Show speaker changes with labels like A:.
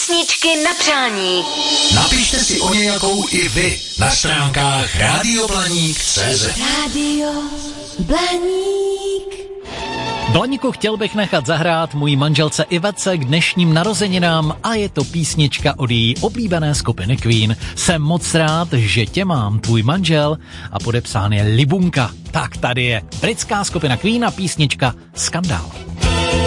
A: Písničky na přání.
B: Napište si o nějakou i vy na stránkách radioblaník.cz.
A: Radio Blaník.
C: Blaníku, chtěl bych nechat zahrát můj manželce Ivece k dnešním narozeninám a je to písnička od její oblíbené skupiny Queen. Jsem moc rád, že tě mám, tvůj manžel, a podepsán je Libunka. Tak tady je britská skupina Queen a písnička Skandál.